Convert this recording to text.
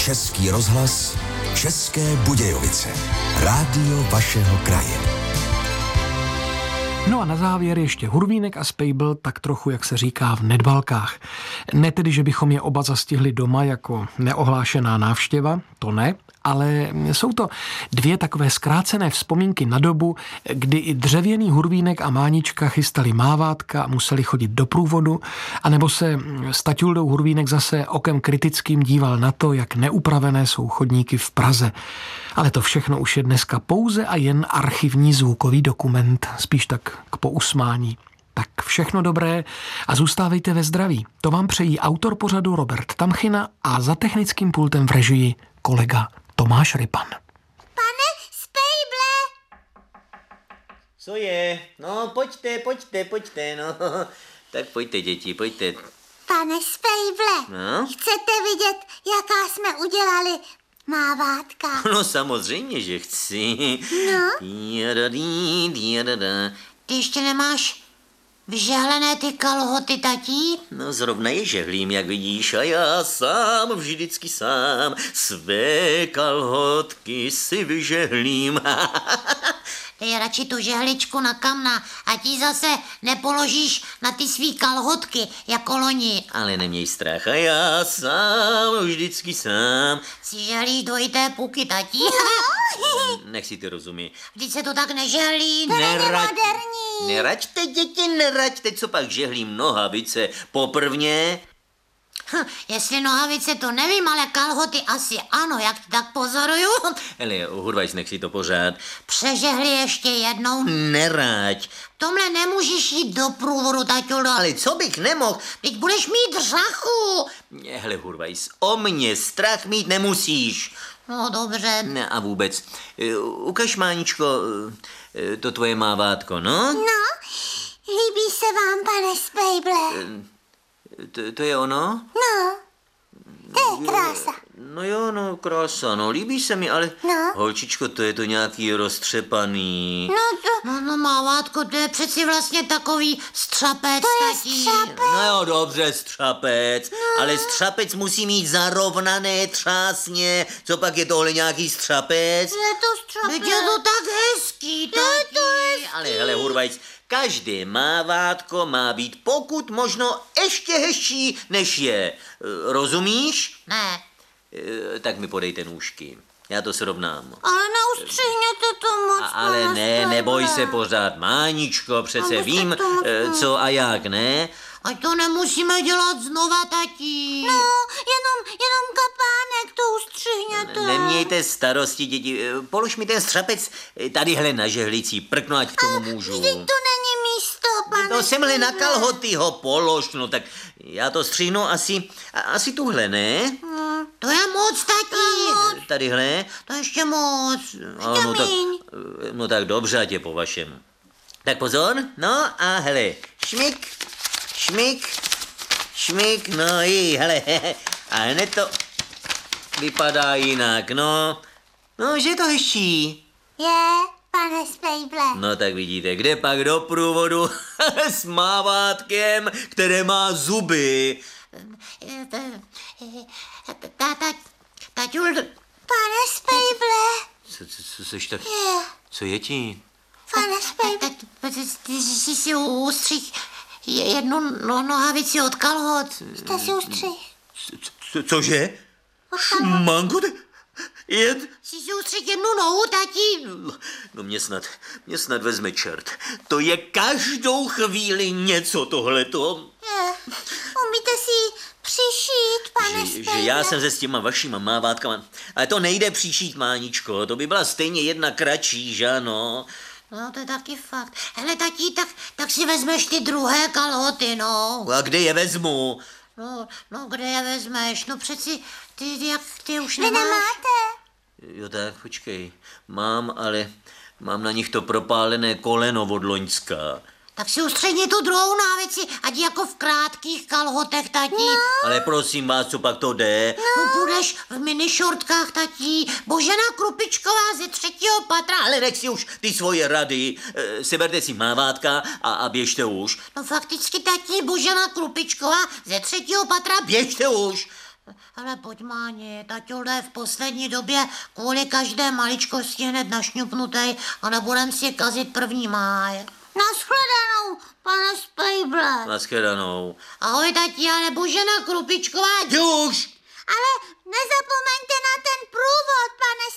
Český rozhlas, České Budějovice. Rádio vašeho kraje. No a na závěr ještě Hurvínek a Spejbl, tak trochu, jak se říká, v nedbalkách. Ne tedy, že bychom je oba zastihli doma jako neohlášená návštěva, to ne, ale jsou to dvě takové zkrácené vzpomínky na dobu, kdy i dřevěný Hurvínek a Mánička chystali mávátka a museli chodit do průvodu, anebo se s Taťuldou Hurvínek zase okem kritickým díval na to, jak neupravené jsou chodníky v Praze. Ale to všechno už je dneska pouze a jen archivní zvukový dokument, spíš tak k pousmání. Tak všechno dobré a zůstávejte ve zdraví. To vám přejí autor pořadu Robert Tamchina a za technickým pultem v režii kolega Tomáš Rypan. Pane Spejble! Co je? No, pojďte, no. Tak pojďte, děti, pojďte. Pane Spejble, No? chcete vidět, jaká jsme udělali mávátka? No samozřejmě, že chci. No? Ty ještě nemáš vyžehlené ty kalhoty, tatí? No zrovna je žehlím, jak vidíš, a já sám, vždycky sám, své kalhotky si vyžehlím. Dej radši tu žehličku na kamna, ať ji zase nepoložíš na ty svý kalhotky, jako loni. Ale neměj strach, a já sám, vždycky sám. Si žehlíš dvojité puky, tatí? Nech si ty rozumí. Vždyť se to tak nežehlí. Moderní. Neraďte, děti, neraďte, co pak žehlím nohavice poprvně. Jestli nohavice to nevím, ale kalhoty asi ano, jak tak pozoruju. Hele, Hurvajs, nech si to pořád. Přežehli ještě jednou. Neraď. Tomhle nemůžeš jít do průvodu, taťulo. Ale co bych nemohl? Teď budeš mít řachu. Hele, Hurvajs, o mě strach mít nemusíš. No dobře. Ne, a vůbec. Ukaž, Máničko, to tvoje mávátko, no? No, líbí se vám, pane Spejble? To je ono? No, to je krása. No jo, no, krása, no, líbí se mi, ale... No. Holčičko, to je to nějaký roztřepaný. No to... No, mávátko, to je přeci vlastně takový střapec, To je tatí. střapec. No jo, dobře, střapec, ale střapec musí mít zarovnané třásně. Co pak je tohle nějaký střapec? Je to střapec. Teď je to tak hezký, tatí. Ale hele, Hurvajs, každé mávátko má být pokud možno ještě hezčí, než je. Rozumíš? Ne, Tak mi podejte nůžky. Já to srovnám. Ale neustřihněte to moc, Ale pane ne, Spejble. neboj se pořád, Máničko, přece Abyste vím, to moc ne- co a jak, ne? ať to nemusíme dělat znova, tatí. No, jenom kapánek to ustřihněte. Nemějte starosti, děti. Polož mi ten střapec tadyhle na žehlicí prkno, ať k tomu můžu. Vždyť to není místo, pane No semhle na Spejble. kalhoty ho polož, no tak já to střihnu asi tuhle, ne? To je moc, tatí. Tadyhle? To ještě moc. No tak dobře, ať je po vašem. Tak pozor, no a hele, šmik, šmik, šmik, no i hele, a hned to vypadá jinak, no, že je to hezčí. Je, pane Spejble. No tak vidíte, kde pak do průvodu s mávátkem, které má zuby. Taťul, Pane Spejble. Co seš tak, Je, co je ti? pane Spejble. ty jsi si ustřih jednu nohavici od kalhot. Jste si ustřih. Cože? Mango, Jsi si ustřih jednu nohu, tatí. No mě snad vezme čert. To je každou chvíli něco tohleto. Je, umíte si přišít, pane Že Spejble. já jsem se s těma vašima mávátkama. Ale to nejde přišít, Máničko. To by byla stejně jedna kratší, že ano? No, to je taky fakt. Hele, tatí, tak si vezmeš ty druhé kalhoty, no. A kde je vezmu? No, kde je vezmeš? No přeci, ty už Vy nemáš. nemáte? Jo tak, počkej. Mám, ale mám na nich to propálené koleno od loňska. Tak si ustředni tu druhou návici, ať jako v krátkých kalhotech, tatí. Ale prosím vás, co pak to jde? No, budeš v minišortkách, tatí. Božena Krupičková ze 3. patra. Ale nech si už ty svoje rady. Seberte si mávátka a běžte už. No fakticky, tatí, Božena Krupičková ze 3. patra. Běžte už. Hele, pojď, Máni, taťule je v poslední době kvůli každé maličkosti hned našňupnutej a nebudem si kazit 1. máj. Nashledanou, pane Spejble. Nashledanou. Ahoj, tati, ale Božena Krupičková. Už! Ale nezapomeňte na ten průvod, pane